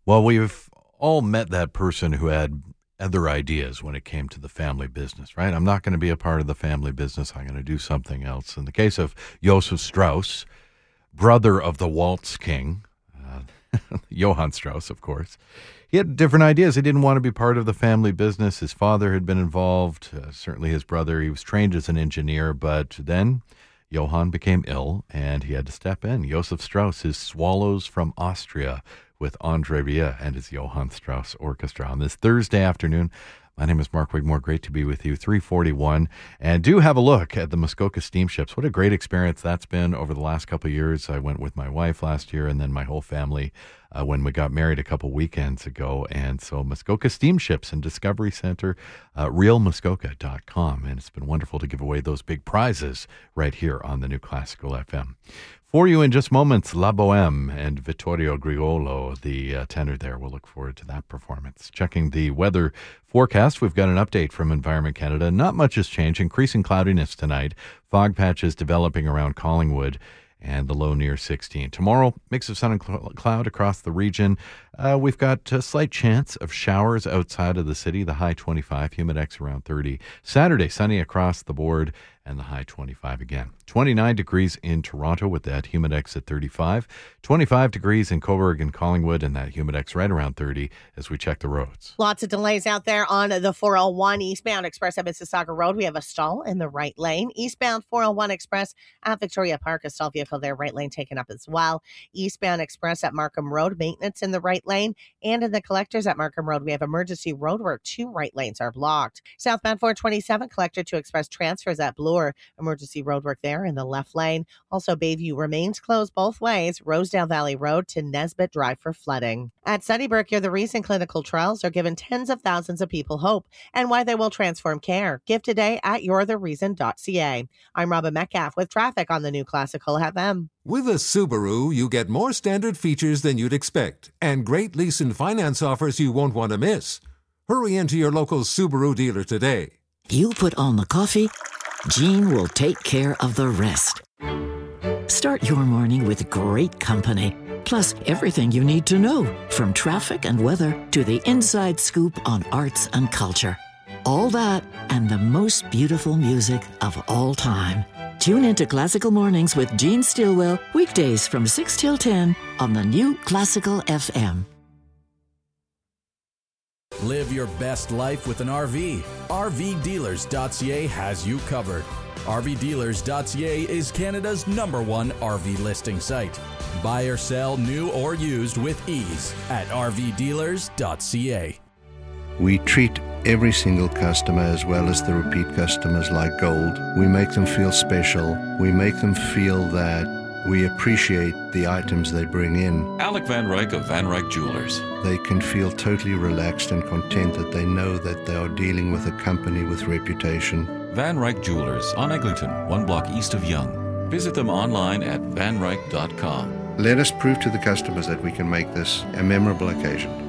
Well, we've all met that person who had other ideas when it came to the family business, right? I'm not going to be a part of the family business. I'm going to do something else. In the case of Josef Strauss, brother of the waltz king, Johann Strauss, of course, he had different ideas. He didn't want to be part of the family business. His father had been involved, certainly his brother. He was trained as an engineer, but then Johann became ill and he had to step in. Josef Strauss, his Swallows from Austria, with Andre Rieu and his Johann Strauss Orchestra on this Thursday afternoon. My name is Mark Wigmore. Great to be with you. 3:41. And do have a look at the Muskoka steamships. What a great experience that's been over the last couple of years. I went with my wife last year and then my whole family when we got married a couple weekends ago. And so Muskoka steamships and Discovery Center, realmuskoka.com. And it's been wonderful to give away those big prizes right here on the New Classical FM. For you in just moments, La Boheme and Vittorio Griolo, the tenor there. We'll look forward to that performance. Checking the weather forecast, we've got an update from Environment Canada. Not much has changed. Increasing cloudiness tonight. Fog patches developing around Collingwood and the low near 16. Tomorrow, mix of sun and cloud across the region. We've got a slight chance of showers outside of the city, the high 25, humidex around 30. Saturday, sunny across the board and the high 25 again. 29 degrees in Toronto with that humidex at 35. 25 degrees in Cobourg and Collingwood and that humidex right around 30 as we check the roads. Lots of delays out there on the 401 eastbound Express at Mississauga Road. We have a stall in the right lane. Eastbound 401 Express at Victoria Park, a stall vehicle there, right lane taken up as well. Eastbound Express at Markham Road, maintenance in the right lane. And in the collectors at Markham Road, we have emergency road where 2 right lanes are blocked. Southbound 427, collector to Express transfers at Bloor. Emergency roadwork there in the left lane. Also, Bayview remains closed both ways. Rosedale Valley Road to Nesbitt Drive for flooding. At Sunnybrook, the recent clinical trials are giving tens of thousands of people hope and why they will transform care. Give today at you'rethereason.ca. I'm Robin Metcalf with traffic on the New Classical FM. With a Subaru, you get more standard features than you'd expect and great lease and finance offers you won't want to miss. Hurry into your local Subaru dealer today. You put on the coffee, Jean will take care of the rest. Start your morning with great company, plus everything you need to know, from traffic and weather to the inside scoop on arts and culture. All that and the most beautiful music of all time. Tune into Classical Mornings with Jean Stillwell, weekdays from 6 till 10 on the New Classical FM. Live your best life with an RV. RVdealers.ca has you covered. RVdealers.ca is Canada's #1 RV listing site. Buy or sell new or used with ease at RVdealers.ca. We treat every single customer as well as the repeat customers like gold. We make them feel special. We make them feel that we appreciate the items they bring in. Alec Van Ryk of Van Ryk Jewelers. They can feel totally relaxed and content that they know that they are dealing with a company with reputation. Van Ryk Jewelers on Eglinton, 1 block east of Yonge. Visit them online at vanryk.com. Let us prove to the customers that we can make this a memorable occasion.